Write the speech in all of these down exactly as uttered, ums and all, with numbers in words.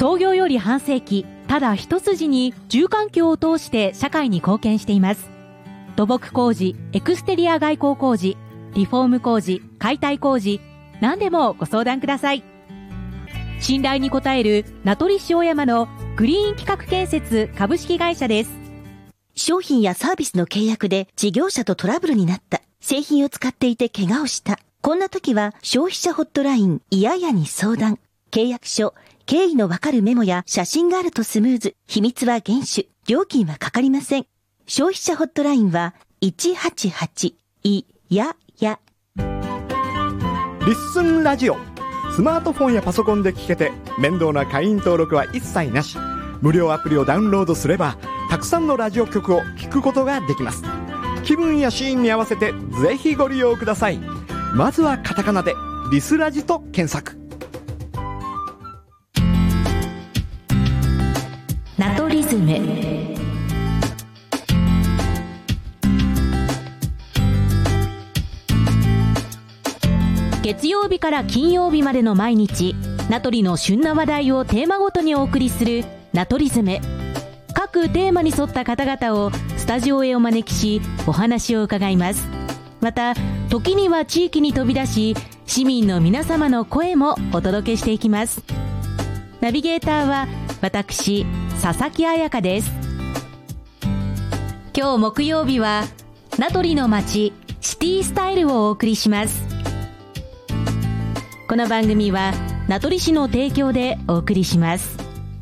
創業より半世紀、ただ一筋に住環境を通して社会に貢献しています。土木工事、エクステリア外交工事、リフォーム工事、解体工事、何でもご相談ください。信頼に応える名取市小山のグリーン企画建設株式会社です。 商品やサービスの契約で事業者とトラブルになった。製品を使っていて怪我をした。こんな時は消費者ホットラインいややに相談。契約書、経緯のわかるメモや写真があるとスムーズ。秘密は厳守。料金はかかりません。消費者ホットラインはいちはちはちいやや。 リッスンラジオ。スマートフォンやパソコンで聞けて面倒な会員登録は一切なし。無料アプリをダウンロードすればたくさんのラジオ局を聞くことができます。気分やシーンに合わせてぜひご利用ください。まずはカタカナでリスラジと検索。 ナトリズム。月曜日から金曜日までの毎日、名取の旬な話題をテーマごとにお送りするナトリズム。各テーマに沿った方々をスタジオへお招きし、お話を伺います。また、時には地域に飛び出し、市民の皆様の声もお届けしていきます。ナビゲーターは私、佐々木彩香です。今日木曜日は名取の街シティスタイルをお送りします。この番組は名取市の提供でお送りします。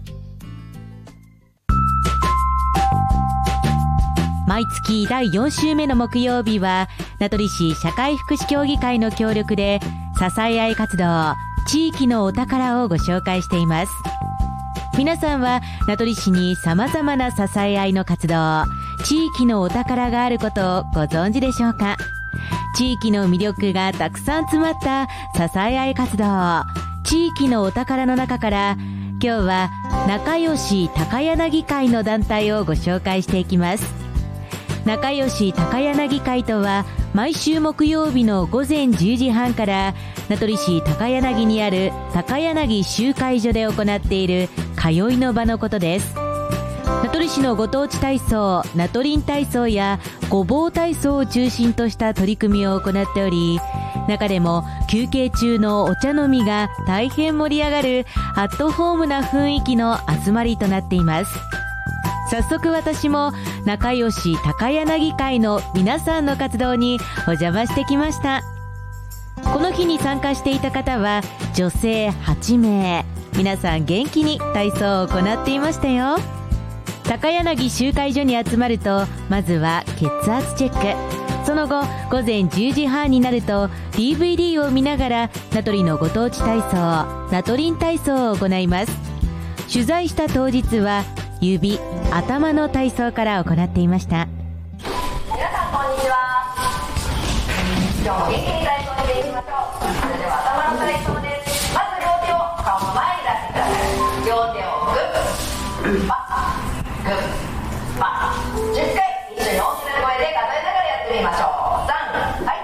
毎月だいよん週目の木曜日は名取市社会福祉協議会の協力で支え合い活動、地域のお宝をご紹介しています。皆さんは名取市に様々な支え合いの活動、地域のお宝があることをご存知でしょうか。地域の魅力がたくさん詰まった支え合い活動、地域のお宝の中から今日は仲良し高柳会の団体をご紹介していきます。仲良し高柳会とは毎週木曜日の午前じゅうじはんから名取市高柳にある高柳集会所で行っている通いの場のことです。名取市のご当地体操、名取ん体操やごぼう体操を中心とした取り組みを行っており、中でも休憩中のお茶飲みが大変盛り上がるアットホームな雰囲気の集まりとなっています。早速私も仲良し高柳会の皆さんの活動にお邪魔してきました。この日に参加していた方は女性はちめい。皆さん元気に体操を行っていましたよ。高柳集会所に集まるとまずは血圧チェック。その後午前じゅうじはんになると ディーブイディー を見ながら名取のご当地体操、名取ん体操を行います。取材した当日は指、頭の体操から行っていました。 皆さんこんにちは。今日も元気に体操していきましょう。それでは頭の体操です。まず両手を顔の前に出してください。両手をグッパッグッパッじゅっかい一緒に大きな声で数えながらやってみましょう。さん、はい、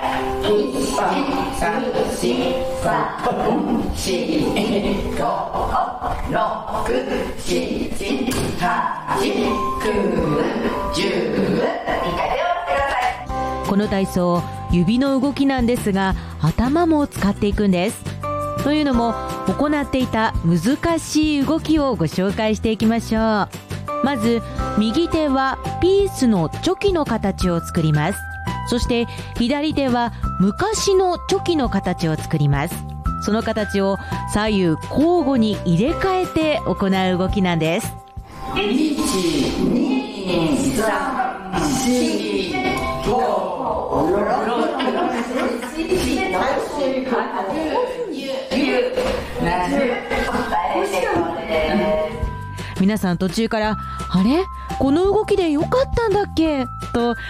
いち、さん、よん、さん、よん、ご、ろく、なな、はち、きゅう、じゅう。一回手を合わせてください。 この体操、指の動きなんですが頭も使っていくんです。というのも行っていた難しい動きをご紹介していきましょう。まず右手はピースのチョキの形を作ります。そして左手は昔のチョキの形を作ります。その形を左右交互に入れ替えて行う動きなんです。 いち、に、さん、し、ご、ろく、なな、はち、きゅう、じゅう。 皆さん途中からあれこの動きでよかったんだっけと